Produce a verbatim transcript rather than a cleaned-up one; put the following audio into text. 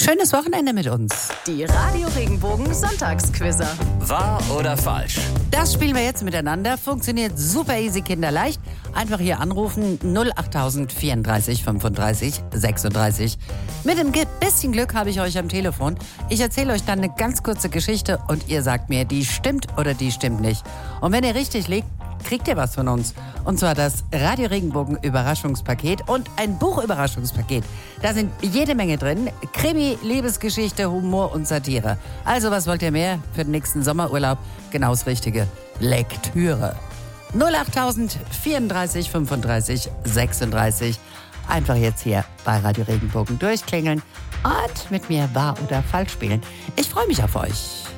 Schönes Wochenende mit uns. Die Radio Regenbogen Sonntagsquizzer. Wahr oder falsch? Das spielen wir jetzt miteinander. Funktioniert super easy, kinderleicht. Einfach hier anrufen null achttausend vierunddreißig fünfunddreißig sechsunddreißig. Mit einem bisschen Glück habe ich euch am Telefon. Ich erzähle euch dann eine ganz kurze Geschichte und ihr sagt mir, die stimmt oder die stimmt nicht. Und wenn ihr richtig liegt, kriegt ihr was von uns. Und zwar das Radio Regenbogen Überraschungspaket und ein Buch-Überraschungspaket. Da sind jede Menge drin. Krimi, Liebesgeschichte, Humor und Satire. Also was wollt ihr mehr für den nächsten Sommerurlaub? Genau das Richtige. Lektüre. null achttausend vierunddreißig fünfunddreißig sechsunddreißig. Einfach jetzt hier bei Radio Regenbogen durchklingeln und mit mir wahr oder falsch spielen. Ich freue mich auf euch.